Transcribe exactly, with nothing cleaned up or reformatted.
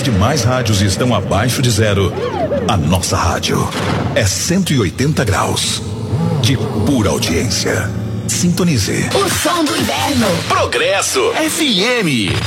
demais rádios estão abaixo de zero, a nossa rádio é cento e oitenta graus de pura audiência. Sintonize. O som do inverno. Progresso F M.